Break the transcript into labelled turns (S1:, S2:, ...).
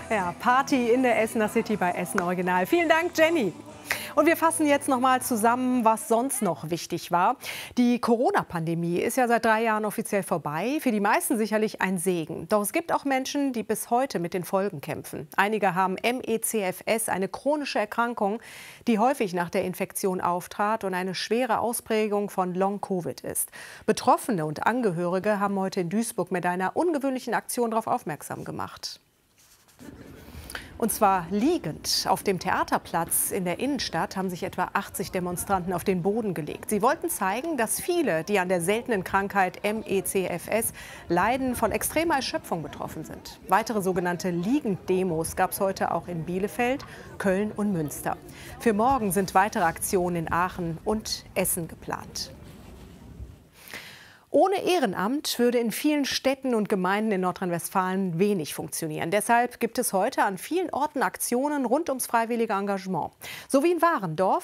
S1: Ja, Party in der Essener City bei Essen Original. Vielen Dank, Jenny. Und wir fassen jetzt noch mal zusammen, was sonst noch wichtig war. Die Corona-Pandemie ist ja seit 3 Jahren offiziell vorbei. Für die meisten sicherlich ein Segen. Doch es gibt auch Menschen, die bis heute mit den Folgen kämpfen. Einige haben ME/CFS, eine chronische Erkrankung, die häufig nach der Infektion auftrat und eine schwere Ausprägung von Long-Covid ist. Betroffene und Angehörige haben heute in Duisburg mit einer ungewöhnlichen Aktion darauf aufmerksam gemacht. Und zwar liegend. Auf dem Theaterplatz in der Innenstadt haben sich etwa 80 Demonstranten auf den Boden gelegt. Sie wollten zeigen, dass viele, die an der seltenen Krankheit ME/CFS leiden, von extremer Erschöpfung betroffen sind. Weitere sogenannte Liegend-Demos gab es heute auch in Bielefeld, Köln und Münster. Für morgen sind weitere Aktionen in Aachen und Essen geplant. Ohne Ehrenamt würde in vielen Städten und Gemeinden in Nordrhein-Westfalen wenig funktionieren. Deshalb gibt es heute an vielen Orten Aktionen rund ums freiwillige Engagement. So wie in Warendorf.